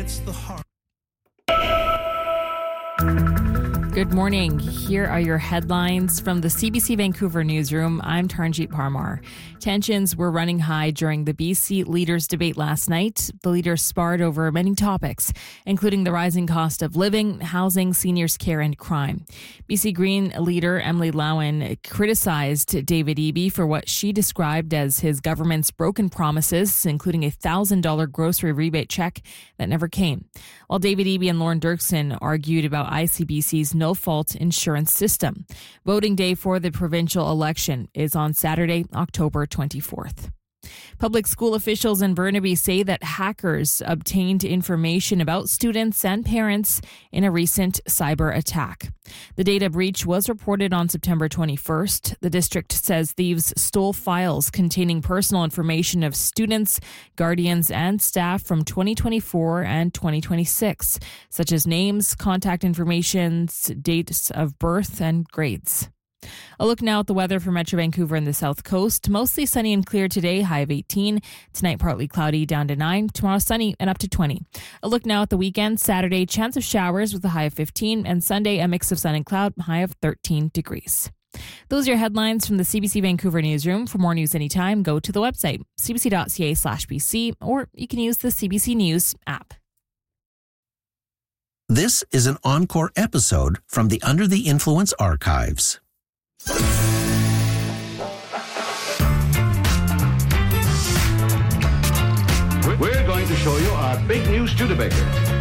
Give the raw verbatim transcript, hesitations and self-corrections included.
hits the heart. Good morning. Here are your headlines from the C B C Vancouver newsroom. I'm Taranjeet Parmar. Tensions were running high during the B C Leaders debate last night. The leaders sparred over many topics, including the rising cost of living, housing, seniors' care, and crime. B C Green leader Emily Lowen criticized David Eby for what she described as his government's broken promises, including a one thousand dollars grocery rebate check that never came. While David Eby and Lauren Dirksen argued about I C B C's no-fault insurance system. Voting day for the provincial election is on Saturday, October twenty-fourth. Public school officials in Burnaby say that hackers obtained information about students and parents in a recent cyber attack. The data breach was reported on September twenty-first. The district says thieves stole files containing personal information of students, guardians, and staff from twenty twenty-four and twenty twenty-six, such as names, contact information, dates of birth, and grades. A look now at the weather for Metro Vancouver and the South Coast. Mostly sunny and clear today, high of eighteen. Tonight, partly cloudy, down to nine. Tomorrow, sunny and up to twenty. A look now at the weekend. Saturday, chance of showers with a high of fifteen. And Sunday, a mix of sun and cloud, high of thirteen degrees. Those are your headlines from the C B C Vancouver newsroom. For more news anytime, go to the website, cbc.ca slash BC, or you can use the C B C News app. This is an encore episode from the Under the Influence archives. We're going to show you our big new Studebaker.